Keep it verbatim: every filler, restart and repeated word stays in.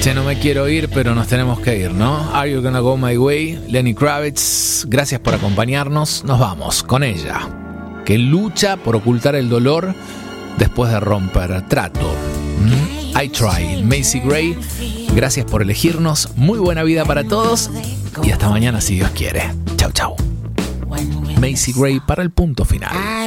Che, no me quiero ir, pero nos tenemos que ir, ¿no? Are You Gonna Go My Way? Lenny Kravitz, gracias por acompañarnos. Nos vamos con ella, que lucha por ocultar el dolor después de romper trato. ¿Mm? I Try, Macy Gray. Gracias por elegirnos. Muy buena vida para todos. Y hasta mañana si Dios quiere. Chau, chau. Macy Gray para el punto final.